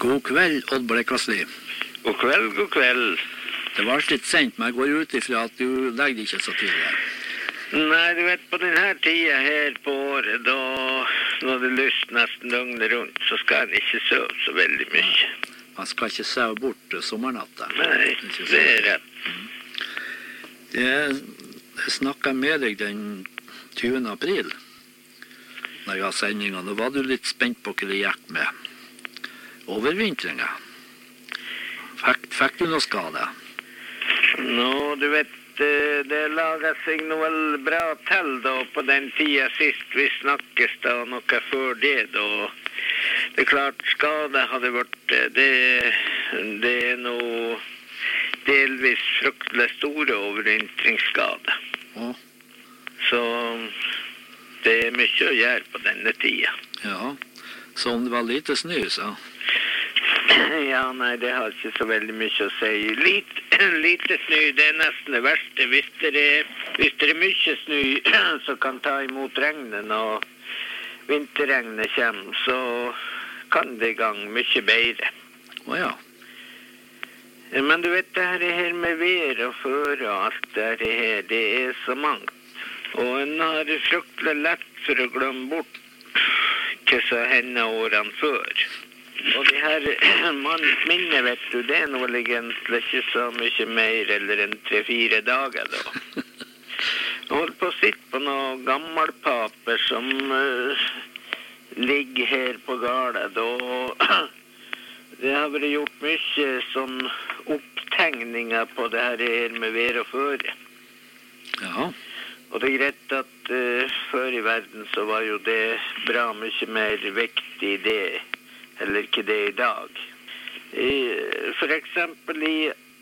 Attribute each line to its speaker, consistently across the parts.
Speaker 1: God kveld, Odd Blekasli.
Speaker 2: God kveld, god kveld.
Speaker 1: Det var litt sent, men jeg går ut ifra at du legger ikke så tidlig.
Speaker 2: Nei, du vet, på denne tida her på året, da når det lyst nesten døgnet rundt, så skal en ikke sove så veldig mye.
Speaker 1: Man skal ikke sove bort sommernatta.
Speaker 2: Nei, det er rett.
Speaker 1: Jeg snakket med deg den 20. april, når jeg har sendingen. Nå var du litt spent på hva det gikk med overvintringen. Fikk du noe skade?
Speaker 2: Nå, du vet, det laget seg noe bra til da på den tida sist vi snakkes da, noe før det da. Det er klart skade hadde vært, det er noe delvis fryktelig store overvintringsskade. Så det er mye å gjøre på denne tida.
Speaker 1: Ja, så om det var lite snø, så...
Speaker 2: Ja, nei, det har ikke så veldig mye å si. Lite snø, det er nesten det verste. Hvis det er mye snø som kan ta imot regnen, og vinterregnet kommer, så kan det i gang mye bedre.
Speaker 1: Ja.
Speaker 2: Men du vet, det her med vær og føre og alt det her, det er så mangt. Og en har fryktelig lett for å glemme bort hva som hender årene før. Og det her minnet, vet du, det er noe egentlig ikke så mye mer eller enn 3-4 dager da. Jeg holdt på å sitte på noen gammelpaper som ligger her på gården da. Det har vært gjort mye sånn opptegninger på det her med vær og føre.
Speaker 1: Ja. Og
Speaker 2: det er greit at før i verden så var jo det bra mye mer viktig det, eller ikke det i dag. For eksempel i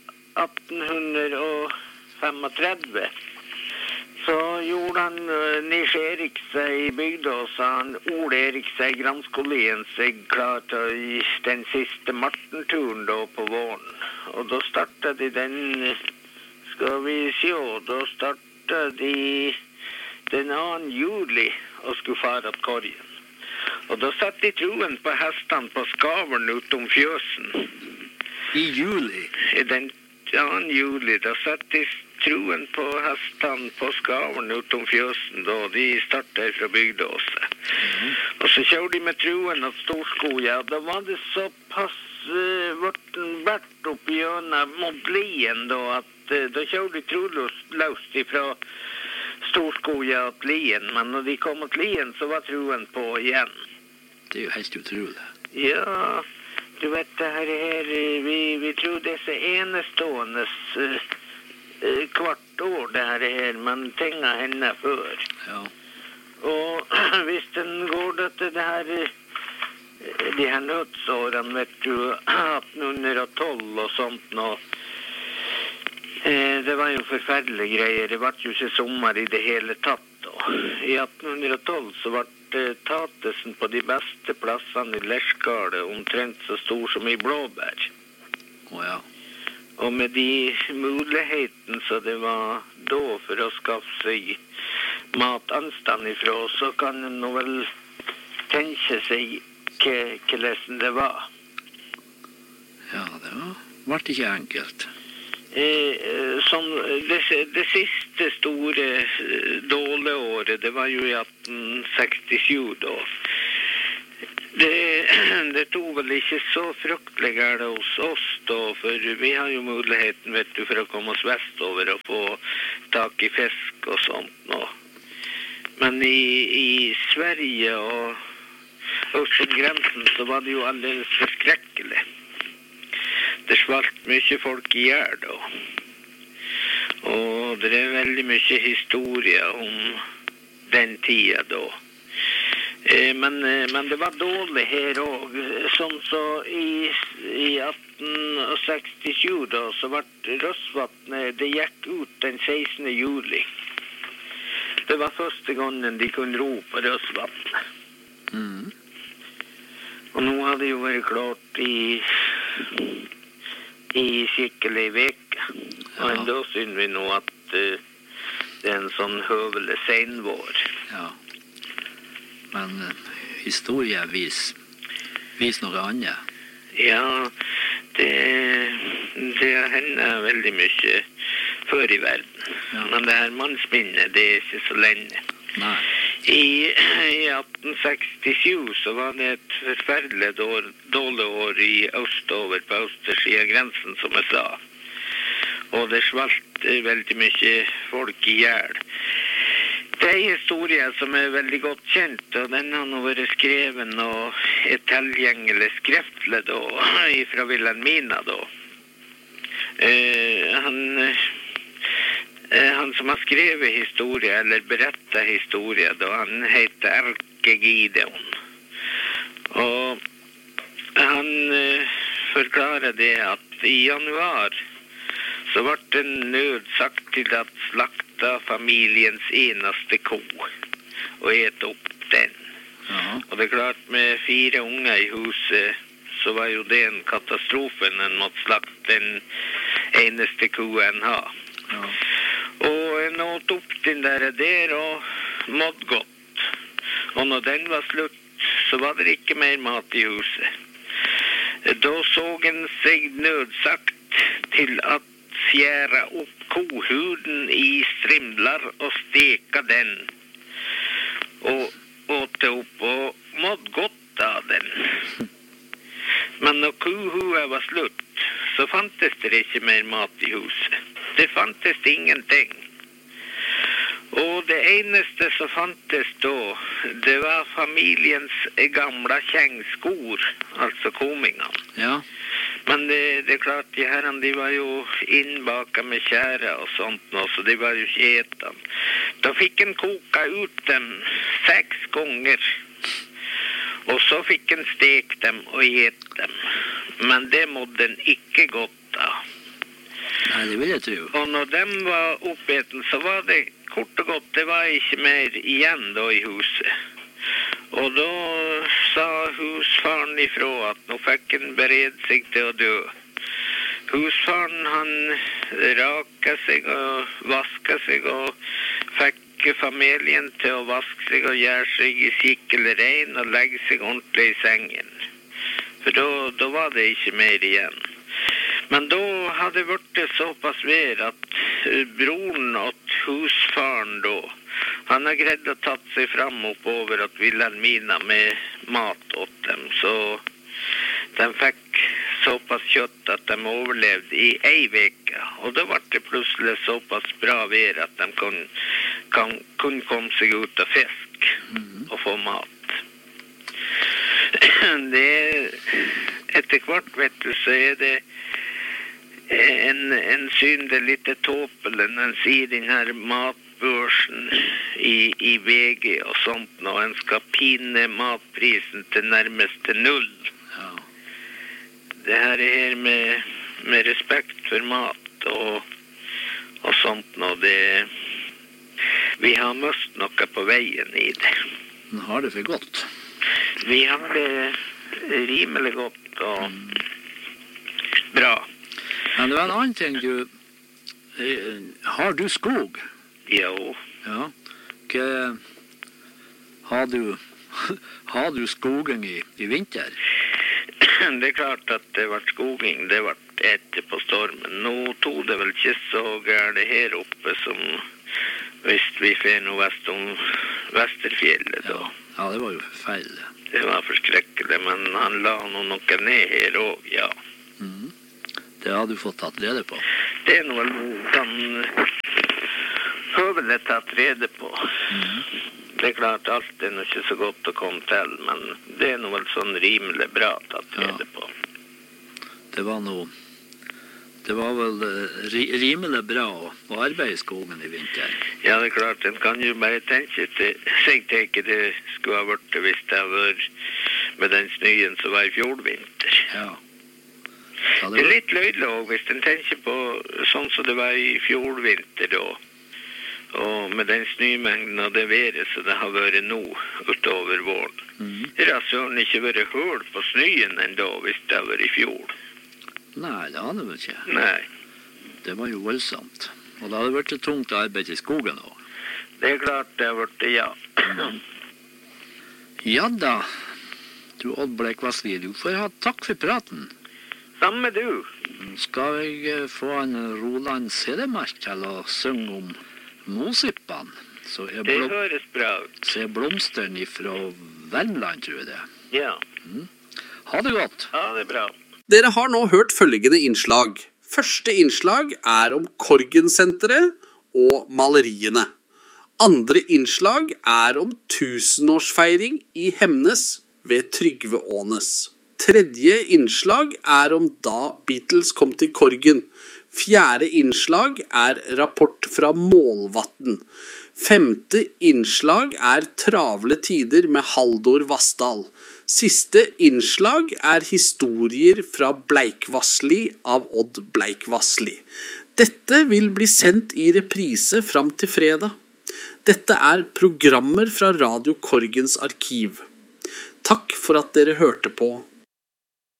Speaker 2: 1835 så gjorde han Nils Erik seg i Bygdås, han Ole Erik seg Granskolien seg klar til den siste Martenturen da på våren. Og da startet de den, skal vi se, da startet de den 2. juli og skulle fare til Korgen. Og da satt de troen på hestene på skaveren utom fjøsen.
Speaker 1: I juli?
Speaker 2: I den 2. juli, da satt de troen på hestene på skaveren utom fjøsen, da de startet fra Bygdåset. Og så kjørte de med troen av Storskoja, og da var det såpass vært opp i hjørnet mot Lien, da, at da kjørte de troløst ifra Storskoja til Lien, men når de kom til Lien, så var troen på igjen.
Speaker 1: Det er jo helt utrolig.
Speaker 2: Ja, du vet, det her, vi tror det er så enestående hvert år det her, men ting har hendt før.
Speaker 1: Ja.
Speaker 2: Og hvis den går da til det her, de her nødsårene, vet du, 1812 og sånt nå, det var jo forferdelige greier. Det var jo ikke sommer i det hele tatt. I 1812 så var tatesen på de beste plassene i Lerskale omtrent så stor som i blåbær.
Speaker 1: Ja.
Speaker 2: Og med de mulighetene så det var da for å skaffe seg matanstand ifra, så kan en nå vel tenke seg hvordan det var.
Speaker 1: Ja, det var ikke enkelt.
Speaker 2: Som det siste store dårleåret, det var jo i 1867 da. Det tog vel ikke så fryktelig galt hos oss da, for vi har jo muligheten, vet du, for å komme oss vestover og få tak i fisk og sånt nå. Men i Sverige og øst grensen så var det jo aldeles forskrekkelig. Det svalt mye folk i hjel da. Og det er veldig mye historie om den tida da. Men det var dårlig her også. Sånn så i 1867 da, så ble Røsvatnet, det gikk ut den 16. juli. Det var første gangen de kunne ro på Røsvatnet. Og nå har det jo vært klart i skikkelig veke. Og enda synes vi nå at det er en sånn høvelig senvår.
Speaker 1: Ja. Men historien viser noe annet.
Speaker 2: Ja, det hender veldig mye før i verden. Ja. Men det her mannsminnet, det ikke så lenge.
Speaker 1: Nei.
Speaker 2: I 1867 så var det et forferdelig dårlig år i østover på østersiden av grensen, som jeg sa. Og det svalt veldig mye folk i hjel. Det er en historie som er veldig godt kjent, og den har nå vært skrevet og er tilgjengelig skriftlig da, fra Wilhelmina da. Han som har skrevet historie, eller berettet historie, da, han heter Erke Gideon. Og han forklarer det at i januar så ble det nødsagt til at slakta familiens eneste ko og et opp den.
Speaker 1: Ja.
Speaker 2: Og det er klart, med 4 unger i huset, så var jo det en katastrofe når en måtte slakte den eneste koen ha.
Speaker 1: Ja.
Speaker 2: Og en åt opp den der og måtte godt. Og når den var slutt, så var det ikke mer mat i huset. Da så en seg nødsagt til at skjære opp kohuden i strimler og steka den. Og åt det opp og måtte godt av den. Men når kohuden var slutt, så fantes det ikke mer mat i huset. Det fantes ingenting. Og det eneste som fantes da, det var familiens gamle kjengskor, altså komingene.
Speaker 1: Ja.
Speaker 2: Men det er klart, de herrene, de var jo innbaka med kjære og sånt nå, så de var jo ikke etende. Da fikk en koka ut dem 6 ganger, og så fikk en stek dem og et dem. Men det måtte en ikke godt av.
Speaker 1: Nei, det vil jeg tro.
Speaker 2: Og når dem var oppeten, så var det kort og godt, det var ikke mer igjen da i huset. Og da sa husfaren ifra at nå fikk han bered seg til å dø. Husfaren, han raka seg og vaska seg og fikk familien til å vaske seg og gjøre seg i skikkelig rein og legge seg ordentlig i sengen. For da var det ikke mer igjen. Men da hadde det vært såpass vær at broren og husfaren da, han har greid å tatt seg fram oppover at Wilhelmina med mat åt dem, så de fikk såpass kjøtt at de overlevde i 1 veke. Og da ble det plutselig såpass bra vær at de kunne komme seg ut av fisk og få mat. Etter hvert, vet du, så er det en syn det litt tåpelig når en sier den her matbørsen i VG og sånt, når en skal pine matprisen til nærmeste 0.
Speaker 1: Ja.
Speaker 2: Det her med respekt for mat og sånt nå, vi har møst noe på veien i det.
Speaker 1: Nå har det for godt.
Speaker 2: Vi har det rimelig godt og bra.
Speaker 1: Men det var en annen ting har du skog?
Speaker 2: Jo.
Speaker 1: Ja. Har du skogen i vinter?
Speaker 2: Det er klart at det var skoging, det var etter på stormen. Nå tog det vel ikke så gærent her oppe som hvis vi fer noe vest om Vesterfjellet da.
Speaker 1: Ja, det var jo forferdelig.
Speaker 2: Det var forskrekkelig, men han la noe ned her også, ja.
Speaker 1: Det har du fått tatt rede på.
Speaker 2: Det er noe kan høvelig tatt rede på. Det er klart, alt er ikke så godt å komme til, men det er noe sånn rimelig bra tatt rede på.
Speaker 1: Det var vel rimelig bra å arbeide i skogen i vinter.
Speaker 2: Ja, det er klart, en kan jo bare tenke seg til ikke det skulle ha vært hvis det har vært med den snøen som var i fjordvinter.
Speaker 1: Ja.
Speaker 2: Det er litt løydelig også, hvis en tenker på sånn som det var i fjordvinter da, og med den snømengden og det været som det har vært nå utover våren. Det har søren ikke vært hull på snøen enda hvis det har vært i fjord.
Speaker 1: Nei, det hadde vel ikke.
Speaker 2: Nei.
Speaker 1: Det var jo voldsomt. Og det hadde vært tungt arbeid i skogen også.
Speaker 2: Det er klart det har vært, ja.
Speaker 1: Ja da. Du, Odd Bleikvassli, du får ha takk for praten.
Speaker 2: Samme du.
Speaker 1: Skal jeg få en Roland Sedemark til å synge om Mosippan?
Speaker 2: Det høres bra ut.
Speaker 1: Så blomsteren fra Värmland, tror jeg det.
Speaker 2: Ja.
Speaker 1: Ha det godt.
Speaker 2: Ha det bra.
Speaker 3: Dere har nå hørt følgende innslag. Første innslag om Korgensenteret og maleriene. Andre innslag om 1000-årsfeiring i Hemnes ved Trygve Ånes. Tredje innslag om da Beatles kom til Korgen. Fjerde innslag rapport fra Målvatten. Femte innslag travle tider med Haldor Vassdal. Siste innslag historier fra Bleikvassli av Odd Bleikvassli. Dette vil bli sendt i reprise fram til fredag. Dette programmer fra Radio Korgens arkiv. Takk for at dere hørte på.